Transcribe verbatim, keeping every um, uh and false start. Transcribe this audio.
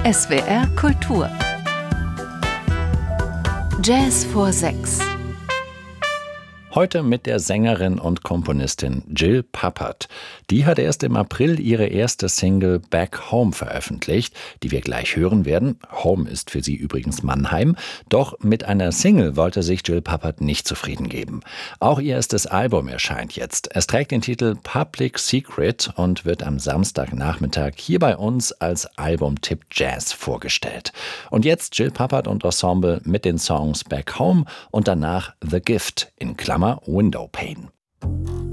S W R Kultur. Jazz vor sechs. Heute mit der Sängerin und Komponistin Jill Pappert. Die hat erst im April ihre erste Single Back Home veröffentlicht, die wir gleich hören werden. Home ist für sie übrigens Mannheim. Doch mit einer Single wollte sich Jill Pappert nicht zufrieden geben. Auch ihr erstes Album erscheint jetzt. Es trägt den Titel Public Secret und wird am Samstagnachmittag hier bei uns als Albumtipp Jazz vorgestellt. Und jetzt Jill Pappert und Ensemble mit den Songs Back Home und danach The Gift in Klammer Windowpane.